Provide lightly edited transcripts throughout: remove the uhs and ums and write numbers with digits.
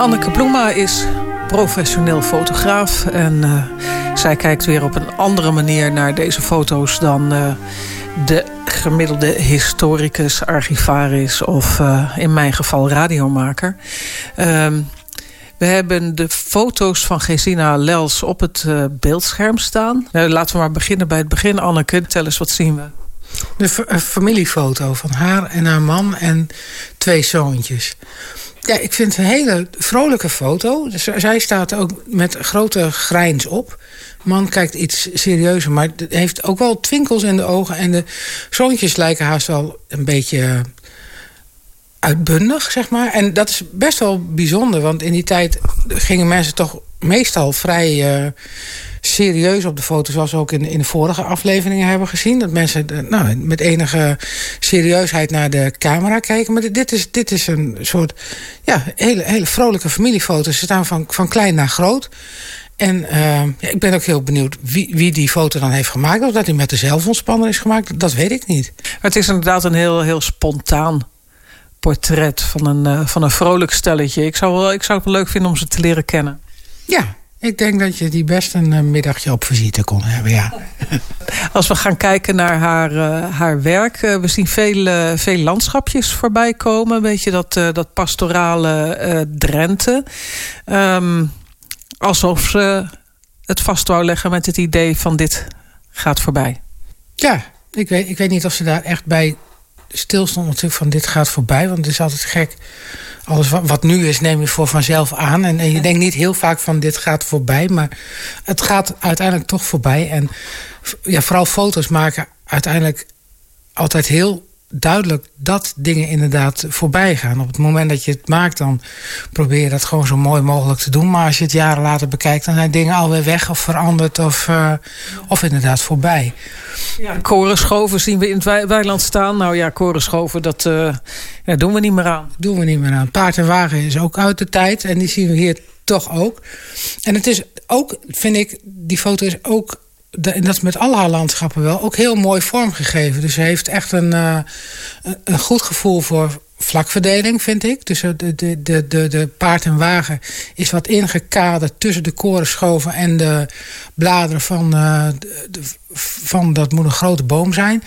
Anneke Bloema is professioneel fotograaf. En zij kijkt weer op een andere manier naar deze foto's dan de gemiddelde historicus, archivaris of in mijn geval radiomaker. We hebben de foto's van Gesina Lels op het beeldscherm staan. Laten we maar beginnen bij het begin. Anneke, tel eens, wat zien we? De familiefoto van haar en haar man en 2 zoontjes. Ja, ik vind het een hele vrolijke foto. Dus zij staat ook met grote grijns op. Man kijkt iets serieuzer, maar heeft ook wel twinkels in de ogen. En de zoontjes lijken haast wel een beetje uitbundig, zeg maar. En dat is best wel bijzonder, want in die tijd gingen mensen toch meestal vrij serieus op de foto, zoals we ook in de vorige afleveringen hebben gezien. Dat mensen met enige serieusheid naar de camera kijken. Maar dit is een soort hele vrolijke familiefoto's. Ze staan van klein naar groot. En ik ben ook heel benieuwd wie die foto dan heeft gemaakt. Of dat hij met de zelfontspanner is gemaakt, dat weet ik niet. Maar het is inderdaad een heel spontaan portret van een vrolijk stelletje. Ik zou het wel leuk vinden om ze te leren kennen. Ja, ik denk dat je die best een middagje op visite kon hebben, ja. Als we gaan kijken naar haar werk, we zien veel landschapjes voorbij komen. Een beetje dat pastorale Drenthe. Alsof ze het vast wou leggen met het idee van dit gaat voorbij. Ja, ik weet niet of ze daar echt bij stilstond natuurlijk van dit gaat voorbij. Want het is altijd gek. Alles wat nu is neem je voor vanzelf aan. En je denkt niet heel vaak van dit gaat voorbij. Maar het gaat uiteindelijk toch voorbij. En ja, vooral foto's maken uiteindelijk altijd heel duidelijk dat dingen inderdaad voorbij gaan. Op het moment dat je het maakt, dan probeer je dat gewoon zo mooi mogelijk te doen. Maar als je het jaren later bekijkt, dan zijn dingen alweer weg of veranderd of inderdaad voorbij. Ja, korenschoven zien we in het weiland staan. Nou ja, korenschoven, dat doen we niet meer aan. Doen we niet meer aan. Paard en wagen is ook uit de tijd. En die zien we hier toch ook. En het is ook, vind ik, die foto is ook, en dat is met al haar landschappen wel, ook heel mooi vormgegeven. Dus ze heeft echt een goed gevoel voor vlakverdeling, vind ik. Dus de paard en wagen is wat ingekaderd tussen de korenschoven en de bladeren van dat moet een grote boom zijn.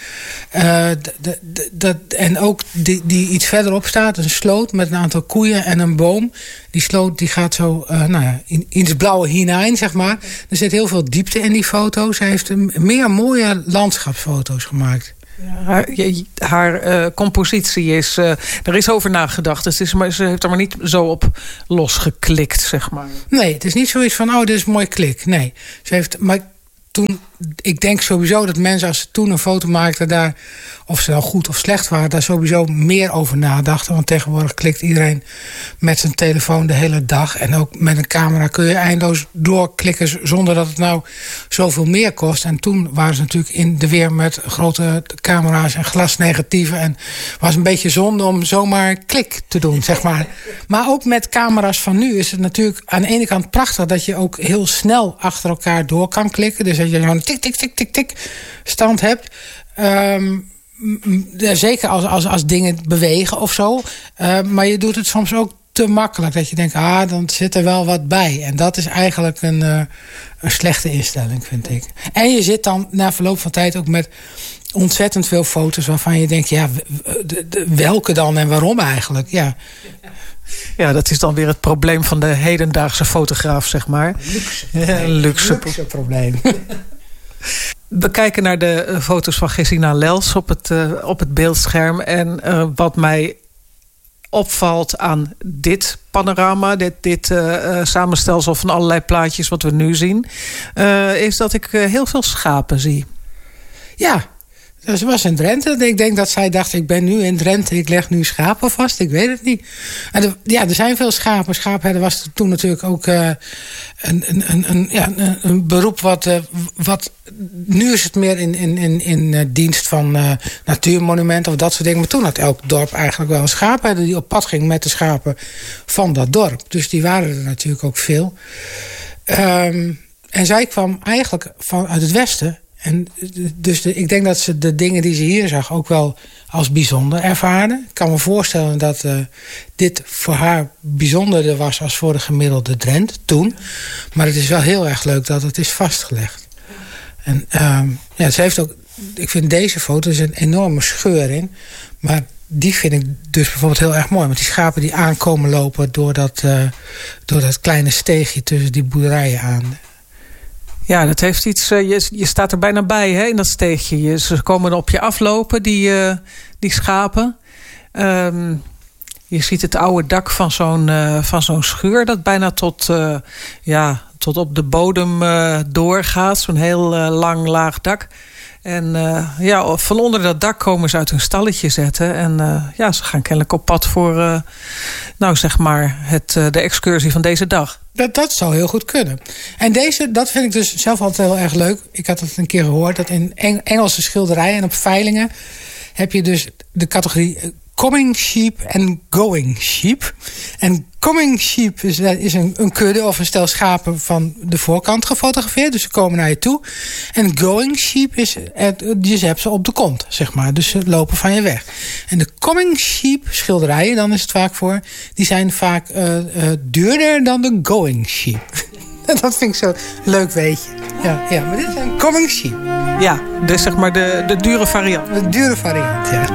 En ook die iets verderop staat, een sloot met een aantal koeien en een boom. Die sloot die gaat zo in het blauwe hinein, zeg maar. Er zit heel veel diepte in die foto's. Hij heeft meer mooie landschapsfoto's gemaakt. Haar compositie is, er is over nagedacht. Maar ze heeft er maar niet zo op losgeklikt, zeg maar. Nee, het is niet zoiets van, dit is een mooi klik. Nee, ze heeft, maar toen, ik denk sowieso dat mensen, als ze toen een foto maakten, daar, of ze nou goed of slecht waren, daar sowieso meer over nadachten. Want tegenwoordig klikt iedereen met zijn telefoon de hele dag. En ook met een camera kun je eindeloos doorklikken zonder dat het nou zoveel meer kost. En toen waren ze natuurlijk in de weer met grote camera's en glasnegatieven. En was een beetje zonde om zomaar klik te doen, zeg maar. Maar ook met camera's van nu is het natuurlijk aan de ene kant prachtig dat je ook heel snel achter elkaar door kan klikken. Dus dat je gewoon tik, tik, tik, tik, tik stand hebt. Zeker als dingen bewegen of zo. Maar je doet het soms ook te makkelijk. Dat je denkt, dan zit er wel wat bij. En dat is eigenlijk een slechte instelling, vind ik. En je zit dan na verloop van tijd ook met ontzettend veel foto's waarvan je denkt, welke dan en waarom eigenlijk? Ja. Ja, dat is dan weer het probleem van de hedendaagse fotograaf, zeg maar. Luxe probleem. We kijken naar de foto's van Gesina Lels op het beeldscherm. En wat mij opvalt aan dit panorama, dit samenstelsel van allerlei plaatjes wat we nu zien, is dat ik heel veel schapen zie. Ja, ze was in Drenthe. Ik denk dat zij dacht, ik ben nu in Drenthe, ik leg nu schapen vast. Ik weet het niet. En er zijn veel schapen. Schaapherder was toen natuurlijk ook een beroep wat nu is het meer in dienst van natuurmonumenten of dat soort dingen. Maar toen had elk dorp eigenlijk wel een schaapherder die op pad ging met de schapen van dat dorp. Dus die waren er natuurlijk ook veel. En zij kwam eigenlijk uit het westen. En dus ik denk dat ze de dingen die ze hier zag ook wel als bijzonder ervaarde. Ik kan me voorstellen dat dit voor haar bijzonderder was als voor de gemiddelde Drent toen. Maar het is wel heel erg leuk dat het is vastgelegd. En ze heeft ook, ik vind deze foto, er is een enorme scheur in. Maar die vind ik dus bijvoorbeeld heel erg mooi. Want die schapen die aankomen lopen door dat kleine steegje tussen die boerderijen aan. Ja, dat heeft iets. Je staat er bijna bij, hè, in dat steegje. Ze komen op je aflopen, die schapen. Je ziet het oude dak van zo'n schuur dat bijna tot op de bodem doorgaat. Zo'n heel lang, laag dak. En van onder dat dak komen ze uit hun stalletje zetten. En ze gaan kennelijk op pad voor de excursie van deze dag. Dat zou heel goed kunnen. En dat vind ik dus zelf altijd heel erg leuk. Ik had het een keer gehoord dat in Engelse schilderijen en op veilingen heb je dus de categorie coming sheep en going sheep. En coming sheep is een kudde of een stel schapen van de voorkant gefotografeerd. Dus ze komen naar je toe. En going sheep is, je hebt ze op de kont, zeg maar. Dus ze lopen van je weg. En de coming sheep schilderijen, dan is het vaak voor, die zijn vaak duurder dan de going sheep. Dat vind ik zo leuk, weet je. Ja, maar dit is een coming sheep. Ja, dus zeg maar de dure variant. De dure variant, ja.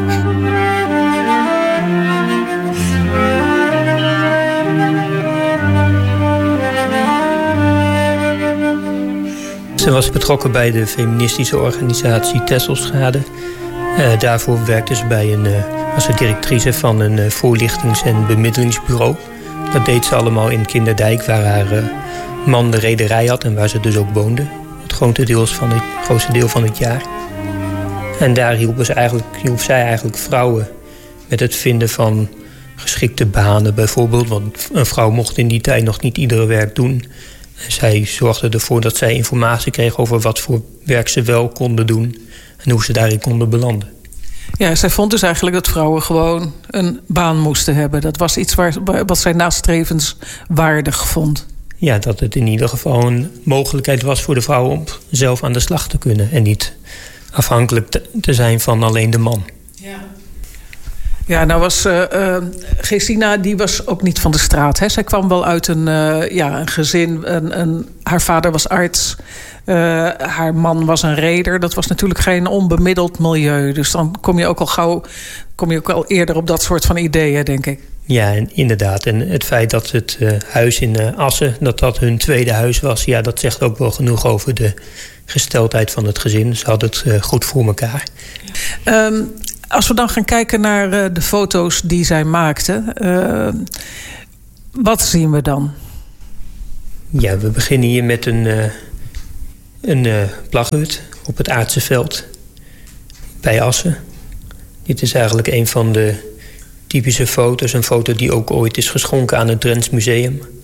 Ze was betrokken bij de feministische organisatie Tesselschade. Daarvoor werkte ze was ze directrice van een voorlichtings- en bemiddelingsbureau. Dat deed ze allemaal in Kinderdijk, waar haar man de rederij had en waar ze dus ook woonde. Het grootste deel van het jaar. En daar hielp zij eigenlijk vrouwen met het vinden van geschikte banen bijvoorbeeld. Want een vrouw mocht in die tijd nog niet iedere werk doen. En zij zorgde ervoor dat zij informatie kreeg over wat voor werk ze wel konden doen en hoe ze daarin konden belanden. Ja, zij vond dus eigenlijk dat vrouwen gewoon een baan moesten hebben. Dat was iets wat zij nastrevenswaardig vond. Ja, dat het in ieder geval een mogelijkheid was voor de vrouw om zelf aan de slag te kunnen en niet afhankelijk te zijn van alleen de man. Ja, nou was Gestina, die was ook niet van de straat. Hè? Zij kwam wel uit een gezin. Haar vader was arts. Haar man was een reder. Dat was natuurlijk geen onbemiddeld milieu. Dus dan kom je ook al eerder op dat soort van ideeën, denk ik. Ja, en inderdaad. En het feit dat het huis in Assen, dat hun tweede huis was, ja, dat zegt ook wel genoeg over de gesteldheid van het gezin. Ze hadden het goed voor elkaar. Als we dan gaan kijken naar de foto's die zij maakte, wat zien we dan? Ja, we beginnen hier met een plaghut op het Aardse Veld bij Assen. Dit is eigenlijk een van de typische foto's. Een foto die ook ooit is geschonken aan het Drents Museum.